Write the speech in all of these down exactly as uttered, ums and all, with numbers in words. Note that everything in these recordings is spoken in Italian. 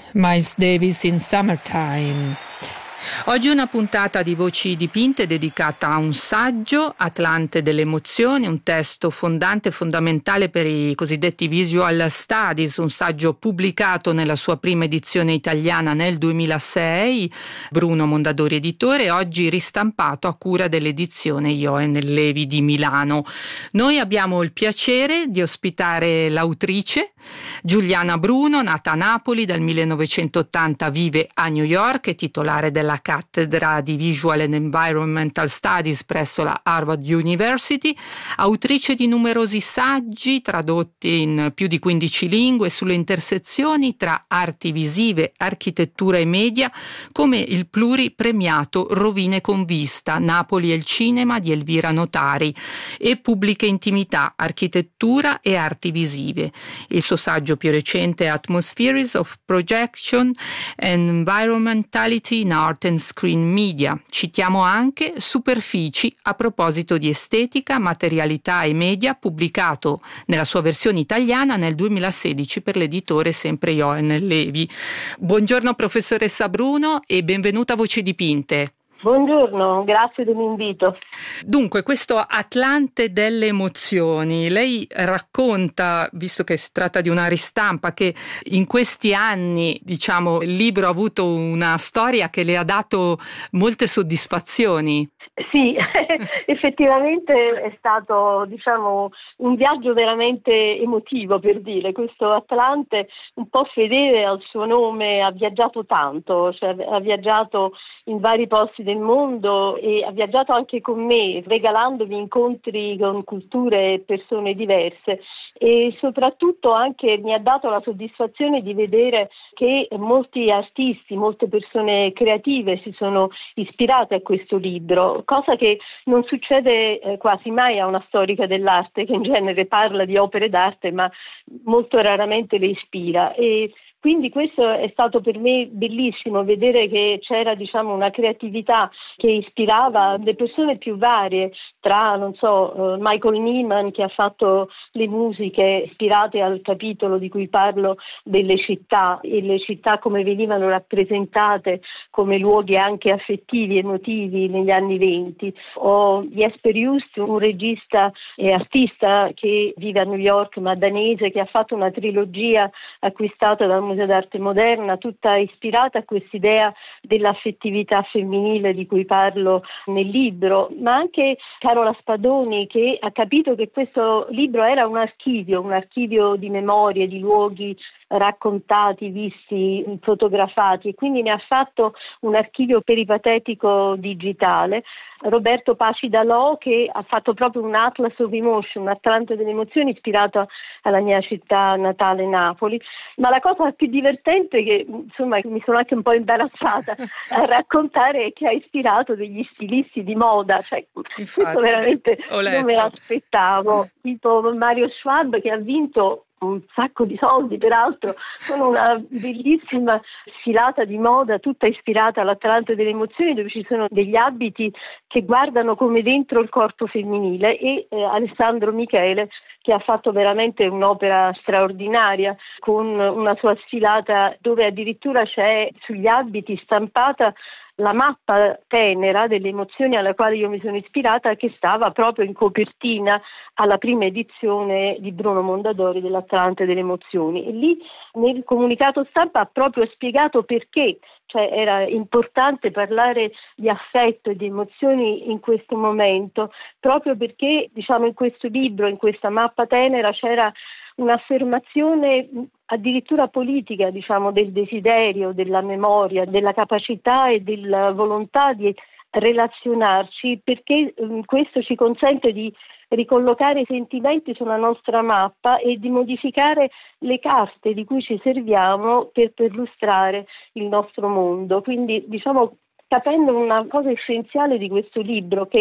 Miles Davis in Summertime. Oggi una puntata di Voci dipinte dedicata a un saggio, Atlante delle emozioni, un testo fondante e fondamentale per i cosiddetti visual studies, un saggio pubblicato nella sua prima edizione italiana nel duemilasei, Bruno Mondadori editore, oggi ristampato a cura dell'edizione Joen Levi di Milano. Noi abbiamo il piacere di ospitare l'autrice Giuliana Bruno, nata a Napoli, dal millenovecentottanta vive a New York, è titolare della cattedra di Visual and Environmental Studies presso la Harvard University, autrice di numerosi saggi tradotti in più di quindici lingue sulle intersezioni tra arti visive, architettura e media, come il pluripremiato Rovine con vista, Napoli e il cinema di Elvira Notari, e Pubbliche intimità, architettura e arti visive. Il suo saggio più recente è Atmospheres of Projection and Environmentality in Art and Screen Media. Citiamo anche Superfici a proposito di estetica, materialità e media, pubblicato nella sua versione italiana nel duemilasedici per l'editore sempre Joen Levi. Buongiorno professoressa Bruno e benvenuta a Voci dipinte. Buongiorno, grazie dell'invito. Dunque, questo Atlante delle emozioni, lei racconta, visto che si tratta di una ristampa, che in questi anni, diciamo, il libro ha avuto una storia che le ha dato molte soddisfazioni. Sì, effettivamente è stato, diciamo, un viaggio veramente emotivo, per dire. Questo Atlante, un po' fedele al suo nome, ha viaggiato tanto, cioè ha viaggiato in vari posti del mondo e ha viaggiato anche con me, regalandomi incontri con culture e persone diverse, e soprattutto anche mi ha dato la soddisfazione di vedere che molti artisti, molte persone creative si sono ispirate a questo libro, cosa che non succede eh, quasi mai a una storica dell'arte, che in genere parla di opere d'arte ma molto raramente le ispira. E quindi questo è stato per me bellissimo, vedere che c'era, diciamo, una creatività che ispirava le persone più varie, tra, non so, Michael Nyman, che ha fatto le musiche ispirate al capitolo di cui parlo delle città, e le città come venivano rappresentate come luoghi anche affettivi, emotivi negli anni venti, o Jesper Just, un regista e artista che vive a New York, ma danese, che ha fatto una trilogia acquistata dal Museo d'Arte Moderna, tutta ispirata a quest'idea dell'affettività femminile di cui parlo nel libro, ma anche Carola Spadoni, che ha capito che questo libro era un archivio, un archivio di memorie, di luoghi raccontati, visti, fotografati, e quindi ne ha fatto un archivio peripatetico digitale. Roberto Paci Dalò, che ha fatto proprio un Atlas of Emotion, un Atlante delle emozioni ispirato alla mia città natale Napoli. Ma la cosa più divertente, che insomma mi sono anche un po' imbarazzata a raccontare, è che ha ispirato degli stilisti di moda, cioè Infatti, questo veramente non me l'aspettavo, tipo Mario Schwab, che ha vinto un sacco di soldi, peraltro, con una bellissima sfilata di moda tutta ispirata all'Atlante delle emozioni, dove ci sono degli abiti che guardano come dentro il corpo femminile, e eh, Alessandro Michele, che ha fatto veramente un'opera straordinaria con una sua sfilata dove addirittura c'è sugli abiti stampata la mappa tenera delle emozioni alla quale io mi sono ispirata, che stava proprio in copertina alla prima edizione di Bruno Mondadori dell'Atlante delle emozioni. E lì nel comunicato stampa ha proprio spiegato perché, cioè era importante parlare di affetto e di emozioni in questo momento, proprio perché, diciamo, in questo libro, in questa mappa tenera, c'era un'affermazione addirittura politica, diciamo, del desiderio, della memoria, della capacità e della volontà di relazionarci, perché um, questo ci consente di ricollocare i sentimenti sulla nostra mappa e di modificare le carte di cui ci serviamo per perlustrare il nostro mondo. Quindi, diciamo, capendo una cosa essenziale di questo libro, che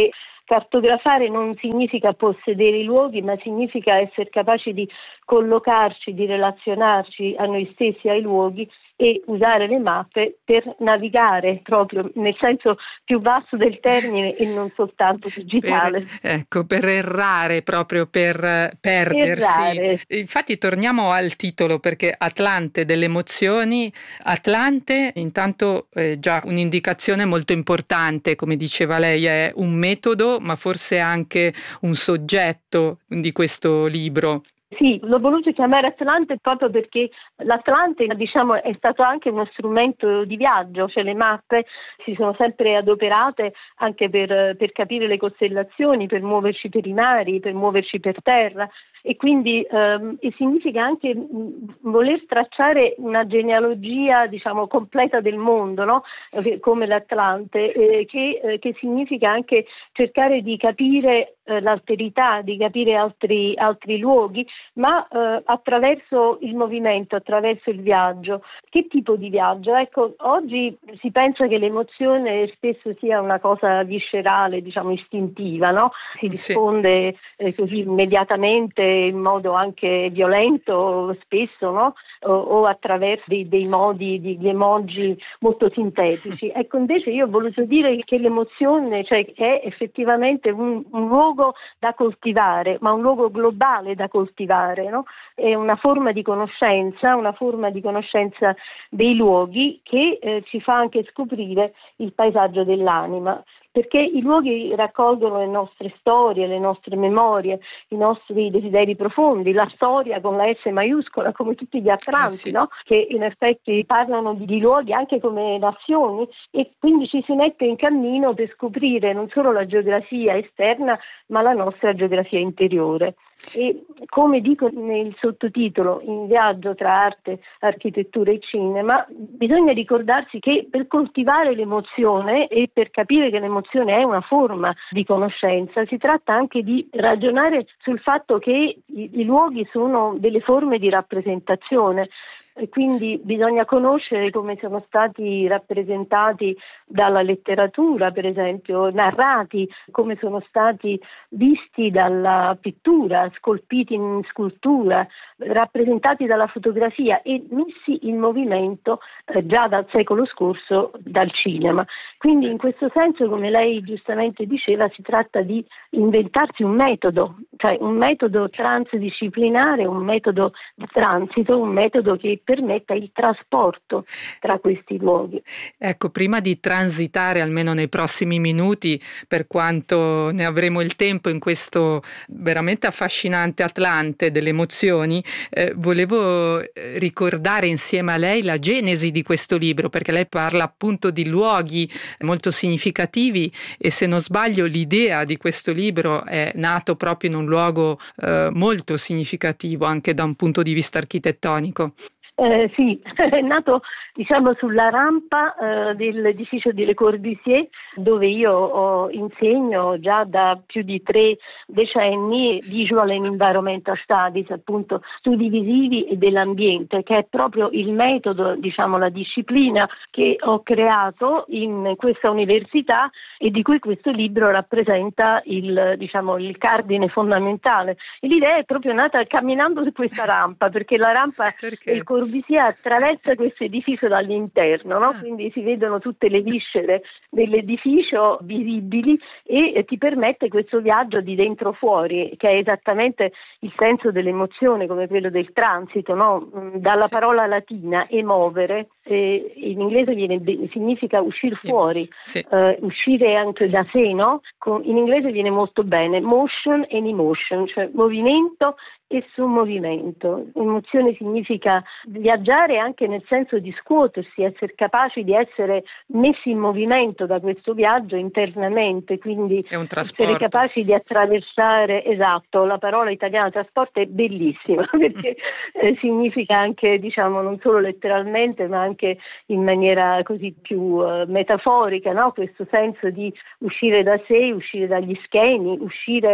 Cartografare non significa possedere i luoghi, ma significa essere capaci di collocarci, di relazionarci a noi stessi, ai luoghi, e usare le mappe per navigare proprio nel senso più vasto del termine e non soltanto digitale. Per, ecco, per errare, proprio per perdersi. Errare. Infatti torniamo al titolo, perché Atlante delle emozioni. Atlante, intanto è già un'indicazione molto importante, come diceva lei, è un metodo, ma forse anche un soggetto di questo libro. Sì, l'ho voluto chiamare Atlante proprio perché l'Atlante, diciamo, è stato anche uno strumento di viaggio, cioè le mappe si sono sempre adoperate anche per, per capire le costellazioni, per muoverci per i mari, per muoverci per terra, e quindi ehm, e significa anche mh, voler tracciare una genealogia, diciamo, completa del mondo, no? Eh, come l'Atlante, eh, che, eh, che significa anche cercare di capire eh, l'alterità, di capire altri, altri luoghi, ma eh, attraverso il movimento, attraverso il viaggio. Che tipo di viaggio? Ecco, oggi si pensa che l'emozione spesso sia una cosa viscerale, diciamo istintiva, no? Si risponde sì. eh, così immediatamente, in modo anche violento spesso, no? O, o attraverso dei, dei modi, di, di emoji molto sintetici. Ecco, invece io ho voluto dire che l'emozione, cioè, è effettivamente un, un luogo da coltivare, ma un luogo globale da coltivare. No? È una forma di conoscenza, una forma di conoscenza dei luoghi che eh, ci fa anche scoprire il paesaggio dell'anima, perché i luoghi raccolgono le nostre storie, le nostre memorie, i nostri desideri profondi, la storia con la S maiuscola, come tutti gli Atlanti, eh sì. no? Che in effetti parlano di, di luoghi anche come nazioni, e quindi ci si mette in cammino per scoprire non solo la geografia esterna, ma la nostra geografia interiore. E come dico nel sottotitolo, in viaggio tra arte, architettura e cinema, bisogna ricordarsi che per coltivare l'emozione e per capire che l'emozione è una forma di conoscenza, si tratta anche di ragionare sul fatto che i, i luoghi sono delle forme di rappresentazione. E quindi bisogna conoscere come sono stati rappresentati dalla letteratura, per esempio, narrati, come sono stati visti dalla pittura, scolpiti in scultura, rappresentati dalla fotografia e messi in movimento eh, già dal secolo scorso dal cinema. Quindi in questo senso, come lei giustamente diceva, si tratta di inventarsi un metodo, cioè un metodo transdisciplinare, un metodo di transito, un metodo che permetta il trasporto tra questi luoghi. Ecco, prima di transitare, almeno nei prossimi minuti, per quanto ne avremo il tempo in questo veramente affascinante Atlante delle emozioni, eh, volevo ricordare insieme a lei la genesi di questo libro, perché lei parla appunto di luoghi molto significativi e, se non sbaglio, l'idea di questo libro è nato proprio in un luogo eh, molto significativo anche da un punto di vista architettonico. Eh, sì, è nato diciamo sulla rampa eh, dell'edificio di Le Corbusier, dove io oh, insegno già da più di tre decenni Visual and Environmental Studies, appunto studi visivi e dell'ambiente, che è proprio il metodo, diciamo la disciplina che ho creato in questa università e di cui questo libro rappresenta il, diciamo, il cardine fondamentale. E l'idea è proprio nata camminando su questa rampa, perché la rampa perché? è il Corbusier attraversa questo edificio dall'interno, no? Quindi si vedono tutte le viscere dell'edificio visibili e ti permette questo viaggio di dentro fuori, che è esattamente il senso dell'emozione, come quello del transito, no? Dalla sì. parola latina emovere, eh, in inglese viene, significa uscire fuori, sì. eh, uscire anche da sé, no? Con, in inglese viene molto bene, motion and emotion, cioè movimento e su movimento. Emozione significa viaggiare anche nel senso di scuotersi, essere capaci di essere messi in movimento da questo viaggio internamente, quindi essere capaci di attraversare, esatto, la parola italiana trasporto è bellissima perché eh, significa anche, diciamo, non solo letteralmente ma anche in maniera così più uh, metaforica, no? Questo senso di uscire da sé, uscire dagli schemi, uscire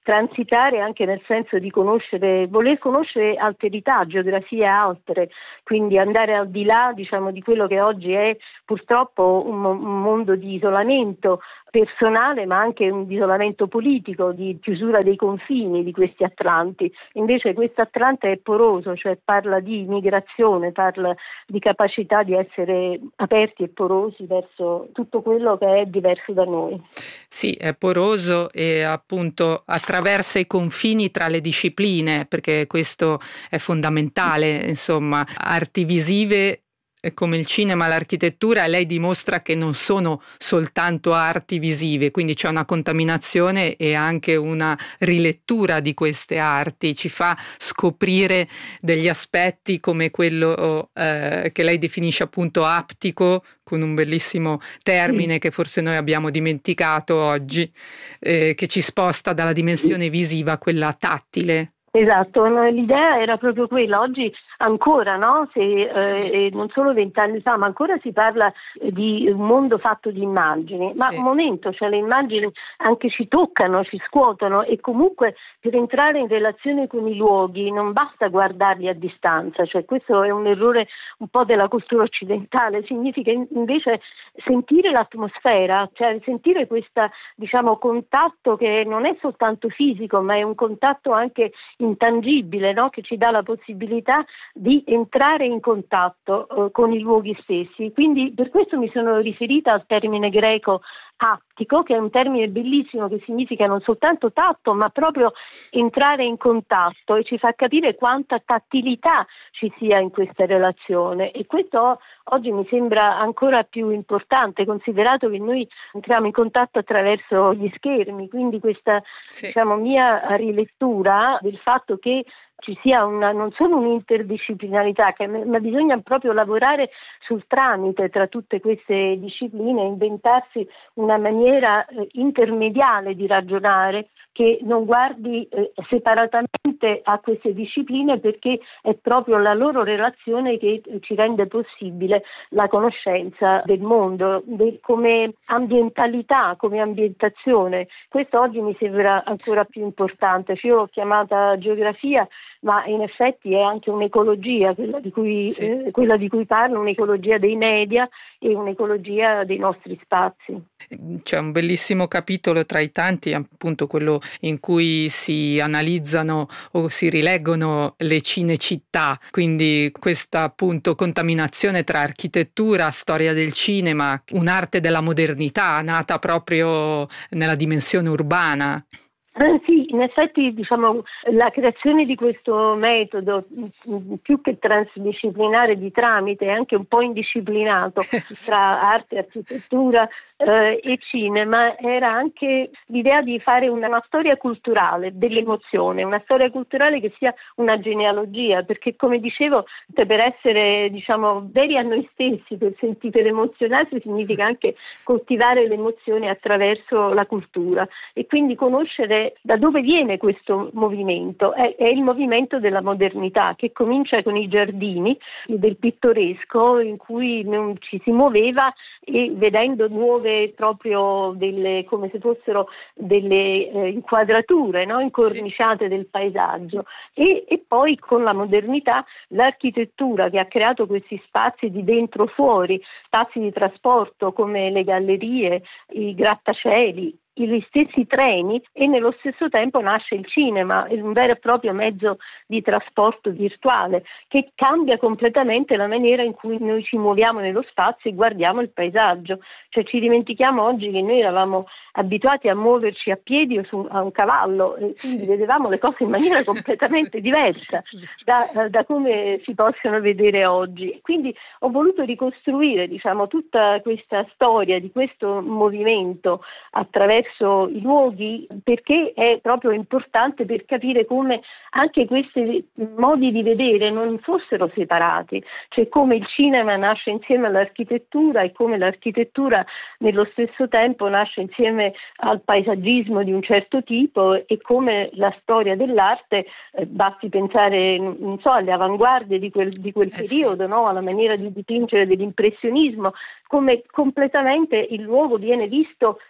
transitare anche nel senso di conoscere, voler conoscere alterità, geografie altre, quindi andare al di là, diciamo, di quello che oggi è purtroppo un, un mondo di isolamento personale, ma anche un isolamento politico, di chiusura dei confini di questi Atlanti. Invece questo Atlante è poroso, cioè parla di migrazione, parla di capacità di essere aperti e porosi verso tutto quello che è diverso da noi. Sì, è poroso e appunto attraversa i confini tra le discipline, perché questo è fondamentale, insomma, arti visive come il cinema e l'architettura, lei dimostra che non sono soltanto arti visive, quindi c'è una contaminazione e anche una rilettura di queste arti, ci fa scoprire degli aspetti come quello eh, che lei definisce appunto aptico, con un bellissimo termine sì. che forse noi abbiamo dimenticato oggi, eh, che ci sposta dalla dimensione visiva a quella tattile. Esatto, l'idea era proprio quella. Oggi ancora, no? Se, eh, non solo vent'anni fa, ma ancora si parla di un mondo fatto di immagini. Ma sì. un momento, cioè le immagini anche ci toccano, ci scuotono e comunque per entrare in relazione con i luoghi non basta guardarli a distanza. Cioè questo è un errore un po' della cultura occidentale. Significa invece sentire l'atmosfera, cioè sentire questo, diciamo, contatto che non è soltanto fisico, ma è un contatto anche intangibile, no? Che ci dà la possibilità di entrare in contatto eh, con i luoghi stessi. Quindi per questo mi sono riferita al termine greco aptico, che è un termine bellissimo che significa non soltanto tatto, ma proprio entrare in contatto, e ci fa capire quanta tattilità ci sia in questa relazione. E questo oggi mi sembra ancora più importante, considerato che noi entriamo in contatto attraverso gli schermi, quindi questa sì. diciamo, mia rilettura del fatto che ci sia una, non solo un'interdisciplinarità, che, ma bisogna proprio lavorare sul tramite tra tutte queste discipline, inventarsi una maniera eh, intermediale di ragionare che non guardi eh, separatamente a queste discipline, perché è proprio la loro relazione che ci rende possibile la conoscenza del mondo, del, come ambientalità, come ambientazione. Questo oggi mi sembra ancora più importante. Cioè, io l'ho chiamata geografia, ma in effetti è anche un'ecologia, quella di cui, sì. eh, quella di cui parlo, un'ecologia dei media e un'ecologia dei nostri spazi. C'è un bellissimo capitolo tra i tanti, appunto quello in cui si analizzano o si rileggono le cinecittà, quindi questa appunto contaminazione tra architettura, storia del cinema, un'arte della modernità nata proprio nella dimensione urbana. Eh, sì, in effetti diciamo la creazione di questo metodo più che transdisciplinare di tramite è anche un po' indisciplinato tra arte, architettura eh, e cinema, era anche l'idea di fare una, una storia culturale dell'emozione, una storia culturale che sia una genealogia, perché come dicevo per essere diciamo veri a noi stessi, per sentire, per emozionarsi significa anche coltivare l'emozione attraverso la cultura e quindi conoscere da dove viene questo movimento. È, è il movimento della modernità, che comincia con i giardini del pittoresco in cui non ci si muoveva, e vedendo nuove proprio delle, come se fossero delle eh, inquadrature, no? incorniciate sì. del paesaggio, e, e poi con la modernità l'architettura che ha creato questi spazi di dentro fuori, spazi di trasporto come le gallerie, i grattacieli, gli stessi treni, e nello stesso tempo nasce il cinema, un vero e proprio mezzo di trasporto virtuale che cambia completamente la maniera in cui noi ci muoviamo nello spazio e guardiamo il paesaggio. Cioè ci dimentichiamo oggi che noi eravamo abituati a muoverci a piedi o su a un cavallo, e quindi sì. vedevamo le cose in maniera completamente diversa da, da come si possono vedere oggi. Quindi ho voluto ricostruire diciamo tutta questa storia di questo movimento attraverso i luoghi, perché è proprio importante per capire come anche questi modi di vedere non fossero separati, cioè come il cinema nasce insieme all'architettura e come l'architettura nello stesso tempo nasce insieme al paesaggismo di un certo tipo, e come la storia dell'arte, eh, basti pensare non so, alle avanguardie di quel, di quel eh periodo, sì. no? alla maniera di dipingere dell'impressionismo, come completamente il luogo viene visto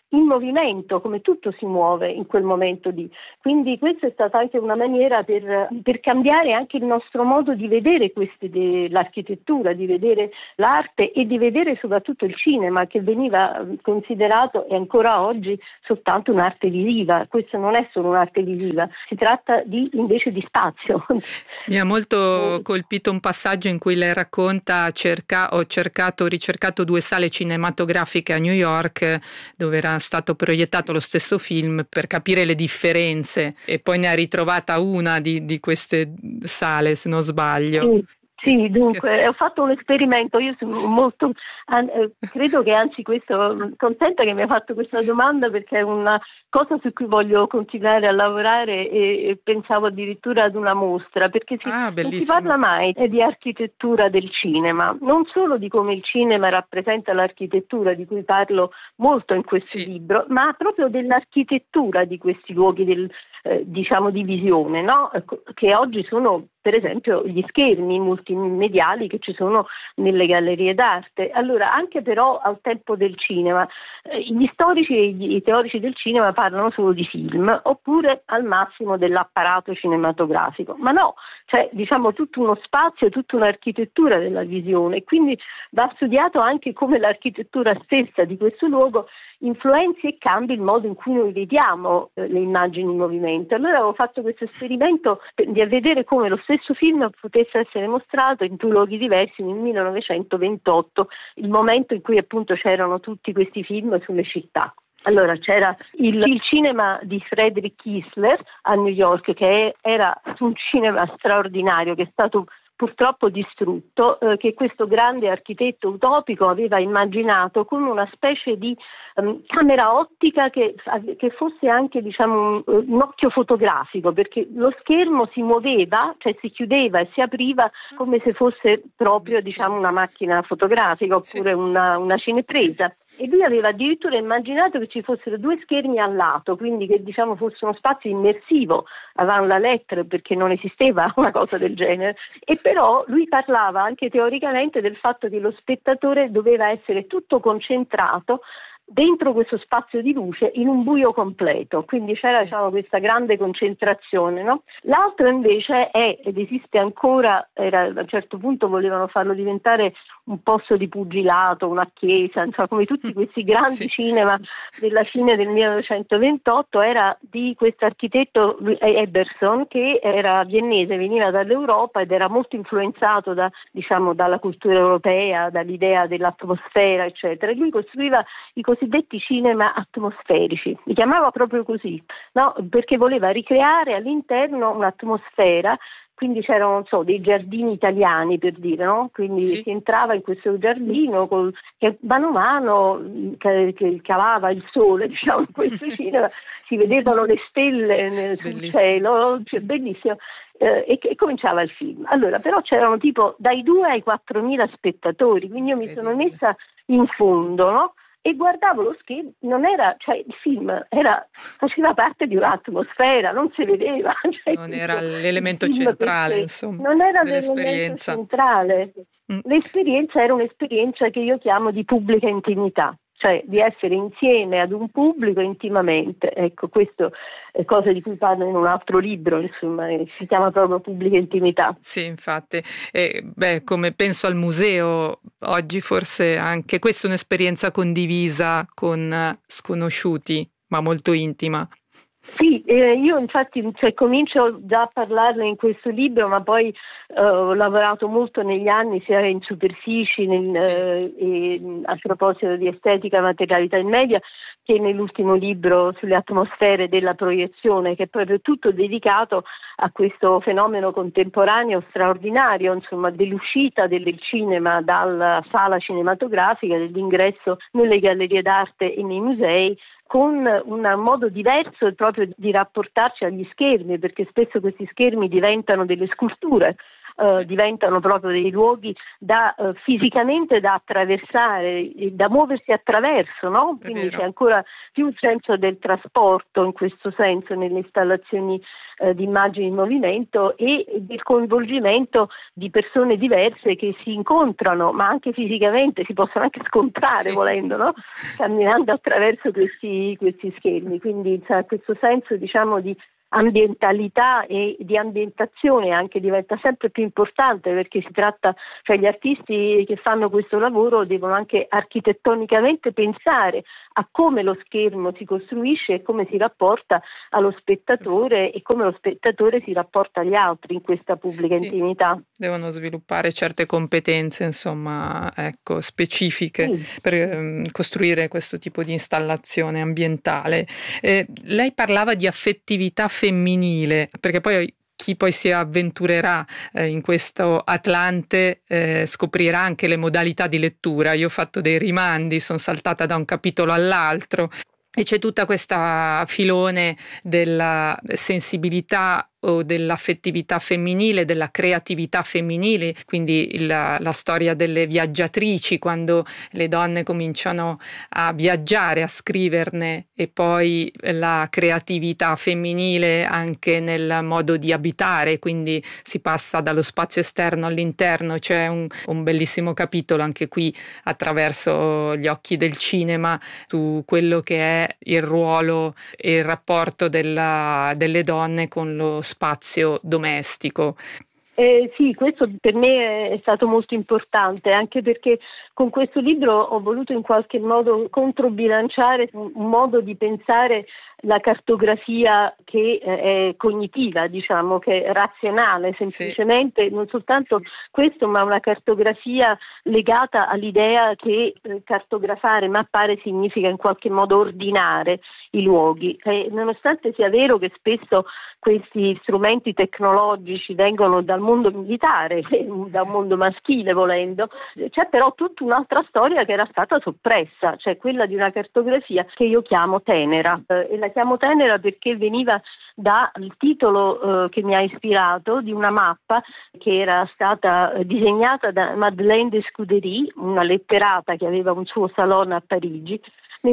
in movimento, come tutto si muove in quel momento lì. Quindi questa è stata anche una maniera per, per cambiare anche il nostro modo di vedere queste, de, l'architettura, di vedere l'arte e di vedere soprattutto il cinema, che veniva considerato e ancora oggi soltanto un'arte visiva. Questa non è solo un'arte visiva, si tratta di, invece di spazio. Mi ha molto colpito un passaggio in cui lei racconta cerca, ho cercato, ho ricercato due sale cinematografiche a New York dove era stato proiettato lo stesso film per capire le differenze, e poi ne ha ritrovata una di, di queste sale, se non sbaglio. Sì. Sì, dunque, ho fatto un esperimento, io sono molto, eh, credo che anzi questo, contenta che mi ha fatto questa domanda, perché è una cosa su cui voglio continuare a lavorare e, e pensavo addirittura ad una mostra, perché si, ah, non si parla mai di architettura del cinema, non solo di come il cinema rappresenta l'architettura, di cui parlo molto in questo sì. libro, ma proprio dell'architettura di questi luoghi del, eh, diciamo di visione, no? Che oggi sono per esempio gli schermi multimediali che ci sono nelle gallerie d'arte. Allora, anche però al tempo del cinema, eh, gli storici e i teorici del cinema parlano solo di film, oppure al massimo dell'apparato cinematografico. Ma no, c'è diciamo tutto uno spazio, tutta un'architettura della visione, quindi va studiato anche come l'architettura stessa di questo luogo influenzi e cambi il modo in cui noi vediamo eh, le immagini in movimento. Allora avevo fatto questo esperimento di vedere come lo stesso film potesse essere mostrato in due luoghi diversi nel millenovecentoventotto, il momento in cui appunto c'erano tutti questi film sulle città. Allora c'era il, il cinema di Friedrich Kiesler a New York, che era un cinema straordinario, che è stato purtroppo distrutto, eh, che questo grande architetto utopico aveva immaginato come una specie di um, camera ottica che, che fosse anche diciamo un, un occhio fotografico, perché lo schermo si muoveva, cioè si chiudeva e si apriva come se fosse proprio diciamo una macchina fotografica oppure una, una cinepresa. E lui aveva addirittura immaginato che ci fossero due schermi al lato, quindi che diciamo fosse uno spazio immersivo avant la lettre, perché non esisteva una cosa del genere. E però lui parlava anche teoricamente del fatto che lo spettatore doveva essere tutto concentrato dentro questo spazio di luce in un buio completo, quindi c'era diciamo questa grande concentrazione, no? L'altro invece è, ed esiste ancora, era, a un certo punto volevano farlo diventare un posto di pugilato, una chiesa, insomma come tutti questi grandi sì. cinema della fine del millenovecentoventotto, era di questo architetto Eberson, che era viennese, veniva dall'Europa ed era molto influenzato da, diciamo, dalla cultura europea, dall'idea dell'atmosfera eccetera, e lui costruiva i cosiddetti cinema atmosferici, li chiamava proprio così, no? Perché voleva ricreare all'interno un'atmosfera, quindi c'erano, non so, dei giardini italiani per dire, no? Quindi sì. si entrava in questo giardino col, che mano a mano che, che calava il sole, diciamo, in questo cinema, si vedevano le stelle nel, sul cielo, cioè, bellissimo. Eh, e, e cominciava il film. Allora, però c'erano tipo dai due ai quattromila spettatori, quindi io mi sono messa in fondo, no? E guardavo lo schermo, non era, cioè il film era, faceva parte di un'atmosfera, non si vedeva. Cioè, non era l'elemento centrale, che, insomma, non era dell'esperienza. L'elemento centrale. Mm. L'esperienza era un'esperienza che io chiamo di pubblica intimità, cioè di essere insieme ad un pubblico intimamente. Ecco, questo è cosa di cui parlo in un altro libro, insomma, si chiama proprio pubblica intimità. Sì, infatti. E, beh, come penso al museo, oggi forse anche questa è un'esperienza condivisa con sconosciuti, ma molto intima. Sì, eh, io infatti cioè, comincio già a parlarne in questo libro, ma poi eh, ho lavorato molto negli anni sia in superfici, nel, sì. eh, e, a proposito di estetica, materialità in media, che nell'ultimo libro sulle atmosfere della proiezione, che è proprio tutto dedicato a questo fenomeno contemporaneo straordinario, insomma, dell'uscita del cinema dalla sala cinematografica, dell'ingresso nelle gallerie d'arte e nei musei, con un modo diverso proprio di rapportarci agli schermi, perché spesso questi schermi diventano delle sculture eh, diventano proprio dei luoghi da eh, fisicamente da attraversare, da muoversi attraverso, no? Quindi c'è ancora più un senso del trasporto in questo senso nelle installazioni eh, di immagini in movimento e del coinvolgimento di persone diverse che si incontrano, ma anche fisicamente si possono anche scontrare, sì, volendo, no? Camminando attraverso questi, questi schermi. Quindi c'è questo senso, diciamo, di ambientalità e di ambientazione anche diventa sempre più importante, perché si tratta, cioè gli artisti che fanno questo lavoro devono anche architettonicamente pensare a come lo schermo si costruisce e come si rapporta allo spettatore e come lo spettatore si rapporta agli altri in questa pubblica, sì, intimità. Devono sviluppare certe competenze, insomma, ecco, specifiche, sì, per um, costruire questo tipo di installazione ambientale. Eh, lei parlava di affettività femminile, perché poi chi poi si avventurerà eh, in questo Atlante eh, scoprirà anche le modalità di lettura. Io ho fatto dei rimandi, sono saltata da un capitolo all'altro e c'è tutta questa filone della sensibilità o dell'affettività femminile, della creatività femminile, quindi la, la storia delle viaggiatrici, quando le donne cominciano a viaggiare, a scriverne, e poi la creatività femminile anche nel modo di abitare, quindi si passa dallo spazio esterno all'interno. C'è un, un bellissimo capitolo anche qui attraverso gli occhi del cinema su quello che è il ruolo e il rapporto della, delle donne con lo spazio domestico. Eh, sì, questo per me è stato molto importante, anche perché con questo libro ho voluto in qualche modo controbilanciare un, un modo di pensare la cartografia che eh, è cognitiva, diciamo, che è razionale, semplicemente, sì, non soltanto questo, ma una cartografia legata all'idea che eh, cartografare, mappare significa in qualche modo ordinare i luoghi. E nonostante sia vero che spesso questi strumenti tecnologici vengono dal mondo militare, da un mondo maschile volendo, c'è però tutta un'altra storia che era stata soppressa, cioè quella di una cartografia che io chiamo tenera, eh, e la chiamo tenera perché veniva dal titolo eh, che mi ha ispirato di una mappa che era stata disegnata da Madeleine de Scudéry, una letterata che aveva un suo salone a Parigi. Nel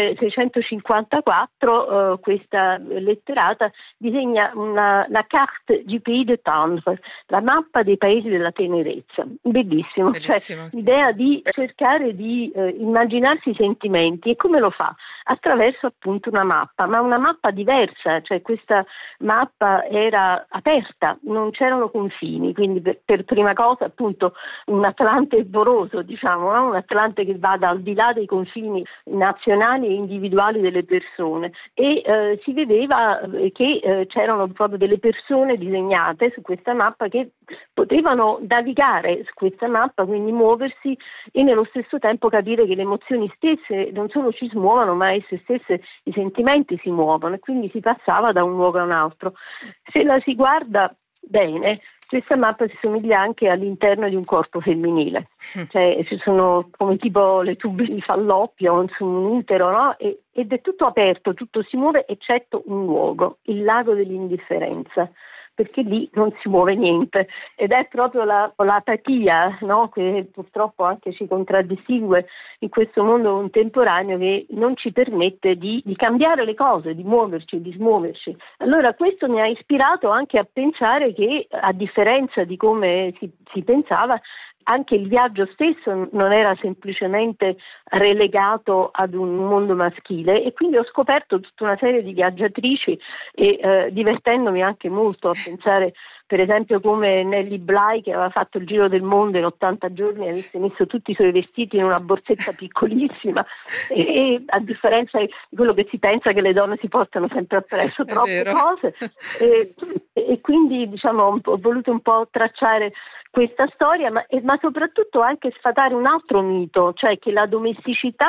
milleseicentocinquantaquattro eh, questa letterata disegna una, la carte du pays de tendre, la mappa dei paesi della tenerezza. Bellissimo, Bellissimo, cioè sì, l'idea di cercare di eh, immaginarsi i sentimenti. E come lo fa? Attraverso appunto una mappa, ma una mappa diversa, cioè questa mappa era aperta, non c'erano confini, quindi per, per prima cosa appunto un Atlante poroso, diciamo, no? Un Atlante che vada al di là dei confini nazionali e individuali delle persone, e eh, si vedeva che eh, c'erano proprio delle persone disegnate su questa mappa che potevano navigare su questa mappa, quindi muoversi e nello stesso tempo capire che le emozioni stesse non solo ci smuovono, ma esse stesse, i sentimenti si muovono, e quindi si passava da un luogo a un altro. Se la si guarda bene, questa mappa si somiglia anche all'interno di un corpo femminile, cioè ci sono come tipo le tubi di Falloppio su un utero, no? E, ed è tutto aperto, tutto si muove eccetto un luogo, il lago dell'indifferenza, perché lì non si muove niente, ed è proprio la, l'apatia, no? Che purtroppo anche ci contraddistingue in questo mondo contemporaneo, che non ci permette di, di cambiare le cose, di muoverci, di smuoverci. Allora questo mi ha ispirato anche a pensare che, a differenza di come si, si pensava, anche il viaggio stesso non era semplicemente relegato ad un mondo maschile, e quindi ho scoperto tutta una serie di viaggiatrici e eh, divertendomi anche molto a pensare per esempio come Nellie Bly, che aveva fatto il giro del mondo in ottanta giorni, avesse messo tutti i suoi vestiti in una borsetta piccolissima e, e a differenza di quello che si pensa che le donne si portano sempre appresso troppe cose, e, e quindi diciamo ho voluto un po' tracciare questa storia, ma, ma soprattutto anche sfatare un altro mito, cioè che la domesticità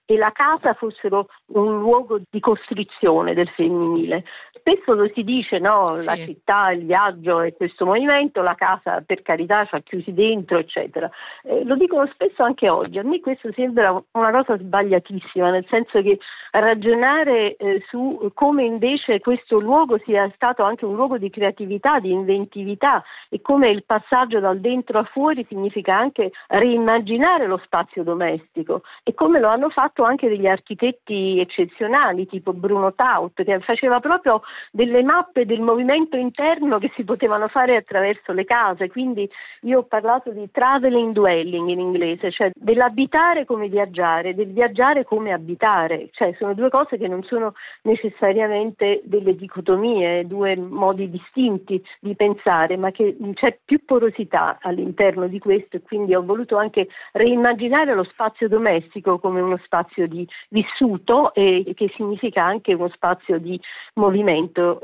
e la casa fossero un luogo di costrizione del femminile. Spesso lo si dice, no? Sì. La città, il viaggio e questo movimento, la casa per carità ci ha chiusi dentro, eccetera. Eh, lo dicono spesso anche oggi. A me questo sembra una cosa sbagliatissima, nel senso che ragionare eh, su come invece questo luogo sia stato anche un luogo di creatività, di inventività, e come il passaggio dal dentro a fuori significa anche reimmaginare lo spazio domestico, e come lo hanno fatto anche degli architetti eccezionali tipo Bruno Taut, che faceva proprio delle mappe del movimento interno che si potevano fare attraverso le case. Quindi io ho parlato di traveling dwelling in inglese, cioè dell'abitare come viaggiare, del viaggiare come abitare, cioè sono due cose che non sono necessariamente delle dicotomie, due modi distinti di pensare, ma che c'è più porosità all'interno di questo, e quindi ho voluto anche reimmaginare lo spazio domestico come uno spazio di vissuto, e che significa anche uno spazio di movimento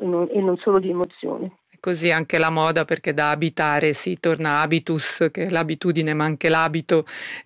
e non solo di emozione. Così anche la moda, perché da abitare si torna habitus, che è l'abitudine ma anche l'abito,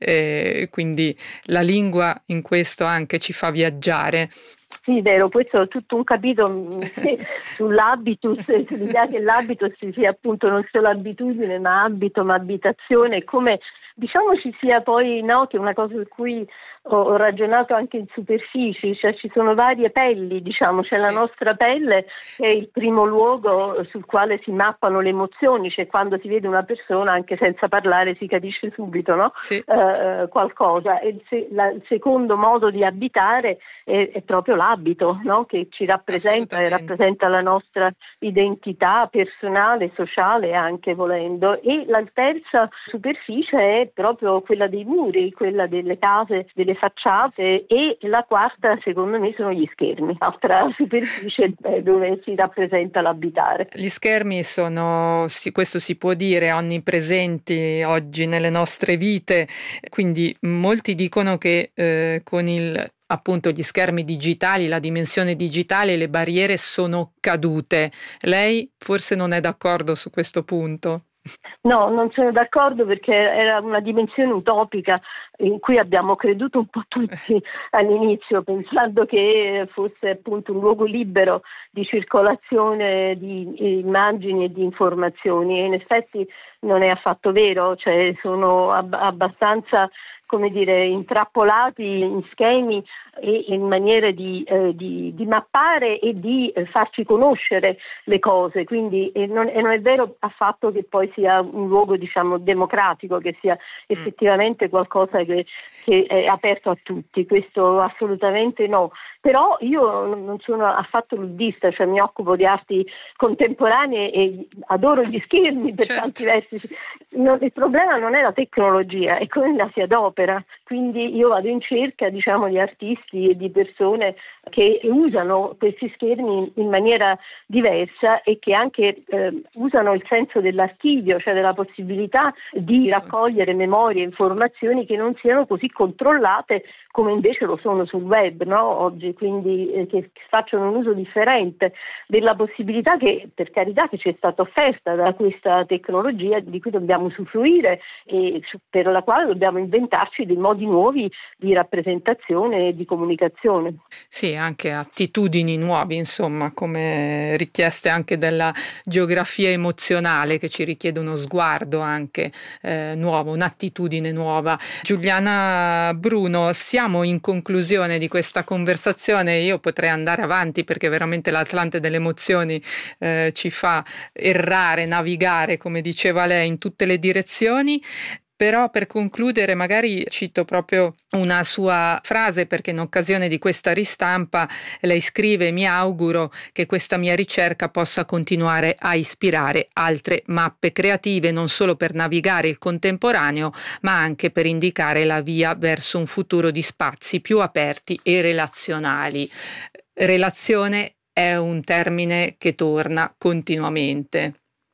eh, quindi la lingua in questo anche ci fa viaggiare. Sì, vero, questo è tutto un capitolo sull'habitus, sull'idea che l'habitus sia appunto non solo abitudine ma abito, ma abitazione, come diciamo ci sia poi, no, che è una cosa su cui ho, ho ragionato anche in superficie, cioè ci sono varie pelli, diciamo, c'è sì. La nostra pelle che è il primo luogo sul quale si mappano le emozioni, cioè quando si vede una persona anche senza parlare si capisce subito, no? Sì. Uh, qualcosa, e il, se, la, il secondo modo di abitare è, è proprio l'abito. Abito, no? Che ci rappresenta e rappresenta la nostra identità personale, sociale anche volendo, e la terza superficie è proprio quella dei muri, quella delle case, delle facciate, e la quarta secondo me sono gli schermi, altra superficie dove si rappresenta l'abitare. Gli schermi sono, sì, questo si può dire, onnipresenti oggi nelle nostre vite, quindi molti dicono che eh, con il appunto gli schermi digitali, la dimensione digitale, le barriere sono cadute. Lei forse non è d'accordo su questo punto? No, non sono d'accordo, perché era una dimensione utopica in cui abbiamo creduto un po' tutti all'inizio, pensando che fosse appunto un luogo libero di circolazione di immagini e di informazioni, e in effetti non è affatto vero, cioè sono ab- abbastanza come dire, intrappolati in schemi e in maniere di, eh, di, di mappare e di eh, farci conoscere le cose, quindi e non, e non è vero affatto che poi sia un luogo, diciamo, democratico, che sia effettivamente qualcosa che, che è aperto a tutti, questo assolutamente no. Però io non sono affatto luddista, cioè mi occupo di arti contemporanee e adoro gli schermi per certo. tanti versi. Non, il problema non è la tecnologia, è come la si adopera. Quindi io vado in cerca, diciamo, di artisti e di persone che usano questi schermi in maniera diversa e che anche eh, usano il senso dell'archivio, cioè della possibilità di raccogliere memorie e informazioni che non siano così controllate come invece lo sono sul web, no? Oggi, quindi eh, che facciano un uso differente della possibilità che, per carità, che ci è stata offerta da questa tecnologia di cui dobbiamo usufruire e per la quale dobbiamo inventarci dei modi nuovi di rappresentazione e di comunicazione. Sì, anche attitudini nuove, insomma, come richieste anche della geografia emozionale, che ci richiede uno sguardo anche eh, nuovo, un'attitudine nuova. Giuliana Bruno, siamo in conclusione di questa conversazione. Io potrei andare avanti perché veramente l'Atlante delle emozioni eh, ci fa errare, navigare, come diceva lei, in tutte le direzioni. Però per concludere magari cito proprio una sua frase, perché in occasione di questa ristampa lei scrive: mi auguro che questa mia ricerca possa continuare a ispirare altre mappe creative, non solo per navigare il contemporaneo, ma anche per indicare la via verso un futuro di spazi più aperti e relazionali. Relazione è un termine che torna continuamente.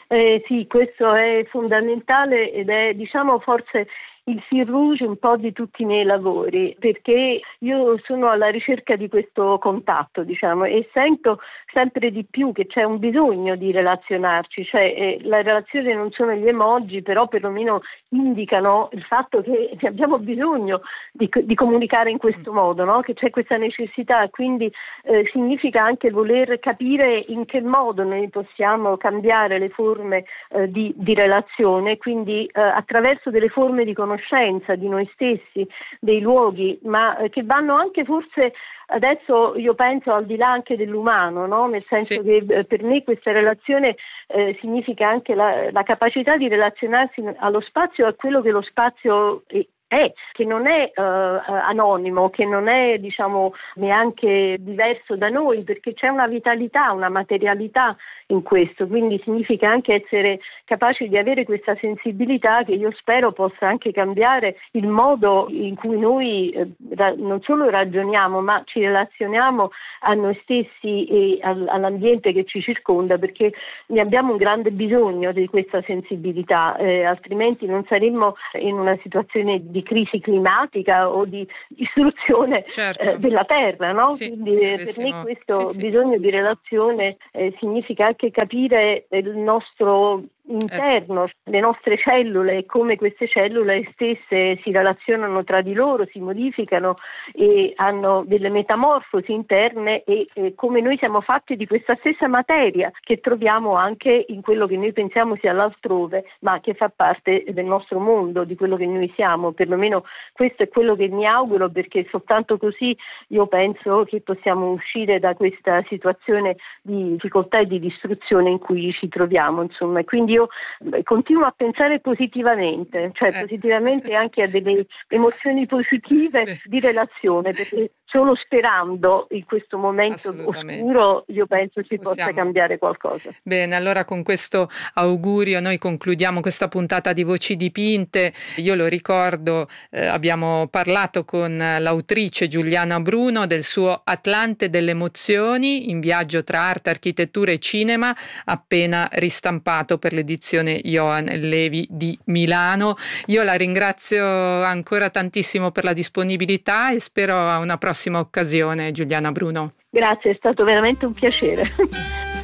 Eh, sì, questo è fondamentale ed è, diciamo, forse il fil rouge un po' di tutti i miei lavori, perché io sono alla ricerca di questo contatto, diciamo, e sento sempre di più che c'è un bisogno di relazionarci, cioè eh, la relazione non sono gli emoji, però perlomeno indicano il fatto che abbiamo bisogno di, di comunicare in questo modo, no? Che c'è questa necessità, quindi eh, significa anche voler capire in che modo noi possiamo cambiare le forme eh, di, di relazione, quindi eh, attraverso delle forme di conoscenza di noi stessi, dei luoghi, ma eh, che vanno anche forse adesso, io penso, al di là anche dell'umano, no? Nel senso sì. che eh, per me questa relazione eh, significa anche la, la capacità di relazionarsi allo spazio, a quello che lo spazio è. È, che non è uh, anonimo, che non è, diciamo, neanche diverso da noi, perché c'è una vitalità, una materialità in questo, quindi significa anche essere capaci di avere questa sensibilità che io spero possa anche cambiare il modo in cui noi eh, ra- non solo ragioniamo, ma ci relazioniamo a noi stessi e al- all'ambiente che ci circonda, perché ne abbiamo un grande bisogno di questa sensibilità, eh, altrimenti non saremmo in una situazione di crisi climatica o di distruzione certo. eh, della terra, no? Sì, Quindi eh, per me questo sì, bisogno sì. di relazione eh, significa anche capire il nostro interno, eh sì. le nostre cellule e come queste cellule stesse si relazionano tra di loro, si modificano e hanno delle metamorfosi interne e, e come noi siamo fatti di questa stessa materia che troviamo anche in quello che noi pensiamo sia l'altrove, ma che fa parte del nostro mondo, di quello che noi siamo. Perlomeno questo è quello che mi auguro, perché soltanto così io penso che possiamo uscire da questa situazione di difficoltà e di distruzione in cui ci troviamo, insomma. Quindi io continuo a pensare positivamente, cioè eh. positivamente anche a delle emozioni positive Beh. di relazione, perché solo sperando in questo momento oscuro io penso ci Possiamo. possa cambiare qualcosa. Bene, allora con questo augurio noi concludiamo questa puntata di Voci Dipinte. Io lo ricordo, eh, abbiamo parlato con l'autrice Giuliana Bruno del suo Atlante delle emozioni, in viaggio tra arte, architettura e cinema, appena ristampato per l'edizione Johan Levi di Milano. Io la ringrazio ancora tantissimo per la disponibilità e spero a una prossima occasione, Giuliana Bruno. Grazie, è stato veramente un piacere.